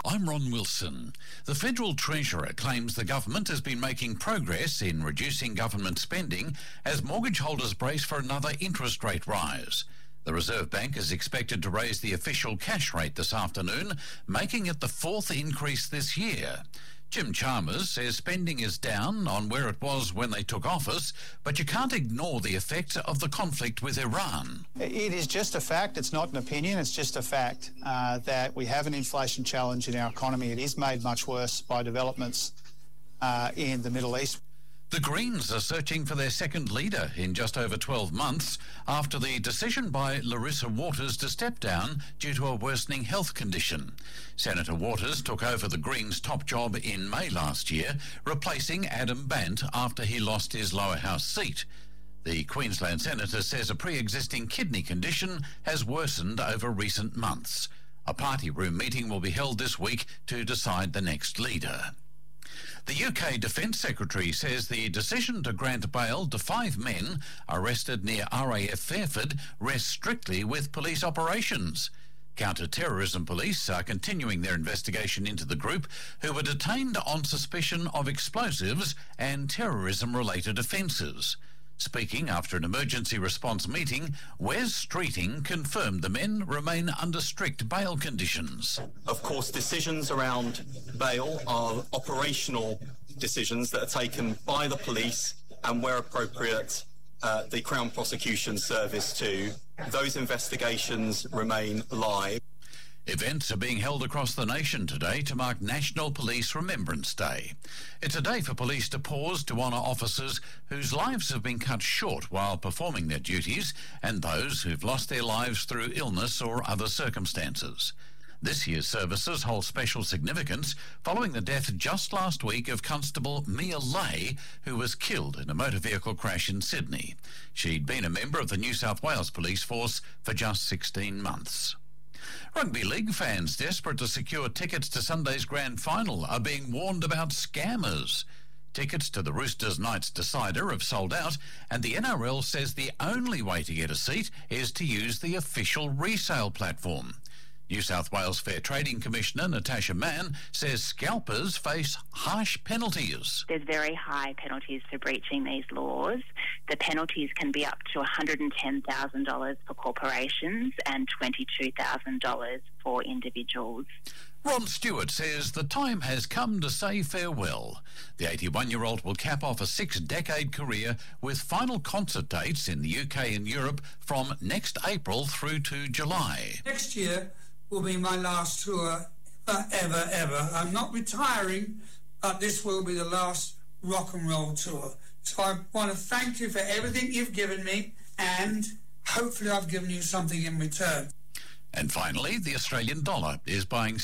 I'm Ron Wilson. The Federal Treasurer claims the government has been making progress in reducing government spending as mortgage holders brace for another interest rate rise. The Reserve Bank is expected to raise the official cash rate this afternoon, making it the fourth increase this year. Jim Chalmers says spending is down on where it was when they took office, but you can't ignore the effect of the conflict with Iran. It is just a fact. It's not an opinion. It's just a fact that we have an inflation challenge in our economy. It is made much worse by developments in the Middle East. The Greens are searching for their second leader in just over 12 months after the decision by Larissa Waters to step down due to a worsening health condition. Senator Waters took over the Greens' top job in May last year, replacing Adam Bant after he lost his lower house seat. The Queensland senator says a pre-existing kidney condition has worsened over recent months. A party room meeting will be held this week to decide the next leader. The UK Defence Secretary says the decision to grant bail to 5 men arrested near RAF Fairford rests strictly with police operations. Counter-terrorism police are continuing their investigation into the group, who were detained on suspicion of explosives and terrorism-related offences. Speaking after an emergency response meeting, Wes Streeting confirmed the men remain under strict bail conditions. Of course, decisions around bail are operational decisions that are taken by the police and, where appropriate, the Crown Prosecution Service too. Those investigations remain live. Events are being held across the nation today to mark National Police Remembrance Day. It's a day for police to pause to honour officers whose lives have been cut short while performing their duties and those who've lost their lives through illness or other circumstances. This year's services hold special significance following the death just last week of Constable Mia Lay, who was killed in a motor vehicle crash in Sydney. She'd been a member of the New South Wales Police Force for just 16 months. Rugby league fans desperate to secure tickets to Sunday's grand final are being warned about scammers. Tickets to the Roosters Knights decider have sold out, and the NRL says the only way to get a seat is to use the official resale platform. New South Wales Fair Trading Commissioner Natasha Mann says scalpers face harsh penalties. There's very high penalties for breaching these laws. The penalties can be up to $110,000 for corporations and $22,000 for individuals. Ron Stewart says the time has come to say farewell. The 81-year-old will cap off a 6-decade career with final concert dates in the UK and Europe from next April through to July. Next year will be my last tour ever. I'm not retiring, but this will be the last rock and roll tour. So I want to thank you for everything you've given me, and hopefully I've given you something in return. And finally, the Australian dollar is buying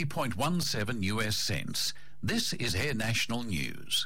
70.17 US cents. This is Air National News.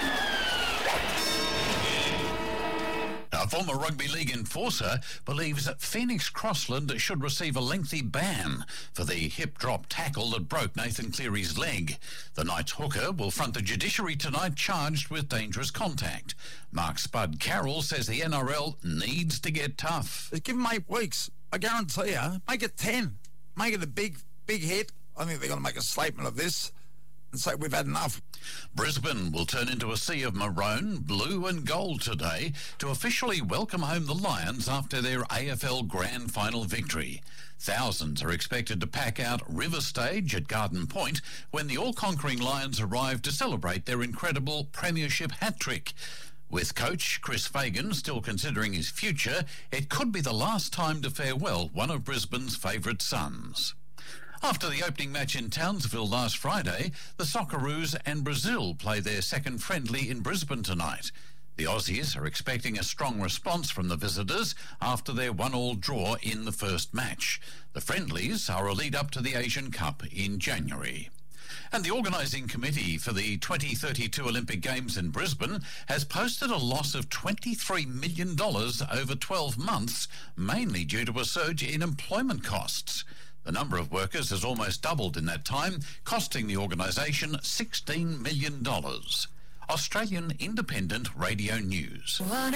A former rugby league enforcer believes that Phoenix Crossland should receive a lengthy ban for the hip-drop tackle that broke Nathan Cleary's leg. The Knights hooker will front the judiciary tonight charged with dangerous contact. Mark Spud Carroll says the NRL needs to get tough. Give them 8 weeks. I guarantee you, make it 10. Make it a big hit. I think they're going to make a statement of this and say we've had enough. Brisbane will turn into a sea of maroon, blue and gold today to officially welcome home the Lions after their AFL Grand Final victory. Thousands are expected to pack out River Stage at Garden Point when the all-conquering Lions arrive to celebrate their incredible premiership hat-trick. With coach Chris Fagan still considering his future, it could be the last time to farewell one of Brisbane's favourite sons. After the opening match in Townsville last Friday, the Socceroos and Brazil play their second friendly in Brisbane tonight. The Aussies are expecting a strong response from the visitors after their 1-1 draw in the first match. The friendlies are a lead-up to the Asian Cup in January. And the organising committee for the 2032 Olympic Games in Brisbane has posted a loss of $23 million over 12 months, mainly due to a surge in employment costs. The number of workers has almost doubled in that time, costing the organisation $16 million. Australian Independent Radio News.